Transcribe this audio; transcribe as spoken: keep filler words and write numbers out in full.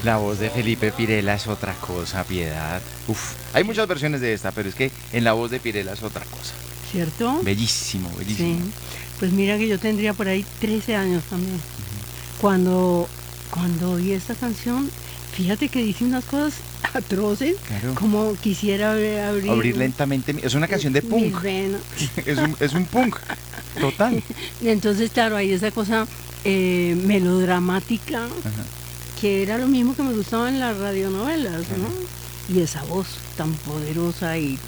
La voz de Felipe Pirela es otra cosa, Piedad. Uf, hay muchas versiones de esta, pero es que en la voz de Pirela es otra cosa. ¿Cierto? Bellísimo, Sí. bellísimo. Pues mira que yo tendría por ahí trece años también. Cuando, cuando oí esta canción, fíjate que dice unas cosas atroces, Claro. como quisiera abrir, abrir, Abrir lentamente. mi- Es una canción de mis punk. venas. Es un, es un punk. Total. Y entonces, claro, hay esa cosa eh, melodramática, Ajá. que era lo mismo que me gustaba en las radionovelas, ¿no? Y esa voz tan poderosa y